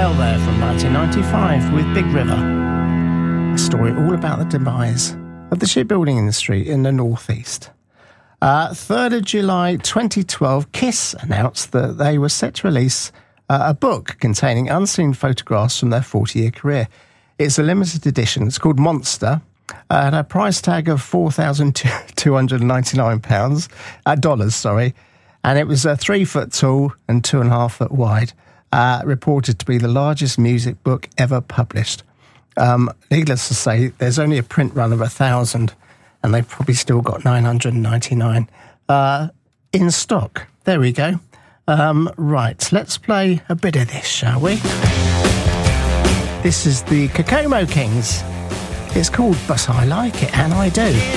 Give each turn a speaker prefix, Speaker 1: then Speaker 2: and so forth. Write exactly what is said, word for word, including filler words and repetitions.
Speaker 1: Bell there from nineteen ninety-five with Big River. A story all about the demise of the shipbuilding industry in the northeast. Uh, third of July twenty twelve, Kiss announced that they were set to release uh, a book containing unseen photographs from their forty-year career. It's a limited edition. It's called Monster. Uh, at a price tag of four thousand two hundred ninety-nine pounds, uh, dollars, sorry, and it was uh, three foot tall and two and a half foot wide, uh, reported to be the largest music book ever published. Um, needless to say, there's only a print run of a thousand, and they've probably still got nine hundred ninety-nine uh, in stock. There we go. Um, right, let's play a bit of this, shall we? This is the Kokomo Kings. It's called But I Like It, and I Do.